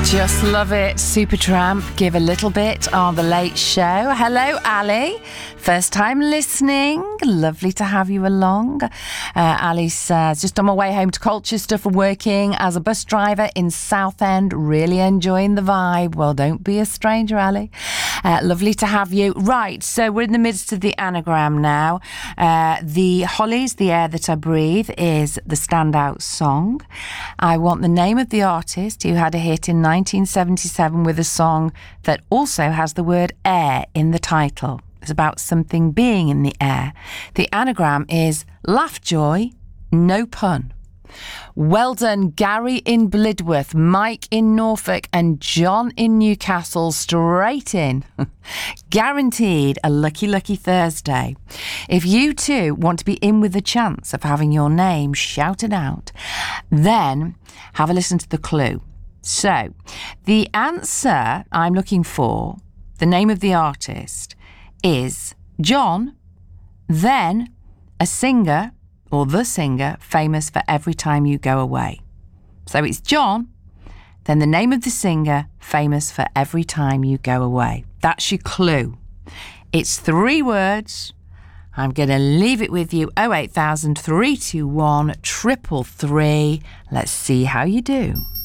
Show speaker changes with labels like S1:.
S1: Just love it. Supertramp, Give a Little Bit on The Late Show. Hello, Ali. First time listening. Lovely to have you along. Ali says, just on my way home to Colchester from working as a bus driver in Southend. Really enjoying the vibe. Well, don't be a stranger, Ali. Lovely to have you. Right, so we're in the midst of the anagram now. The Hollies, The Air That I Breathe, is the standout song. I want the name of the artist who had a hit in 1977 with a song that also has the word air in the title. It's about something being in the air. The anagram is Laughjoy, no pun. Well done, Gary in Blidworth, Mike in Norfolk and John in Newcastle, straight in. Guaranteed a lucky, lucky Thursday. If you too want to be in with the chance of having your name shouted out, then have a listen to the clue. So, the answer I'm looking for, the name of the artist, is John, then a singer, or the singer, famous for Every Time You Go Away. So it's John, then the name of the singer, famous for Every Time You Go Away. That's your clue. It's 3 words. I'm going to leave it with you. 08000 321 333. Let's see how you do.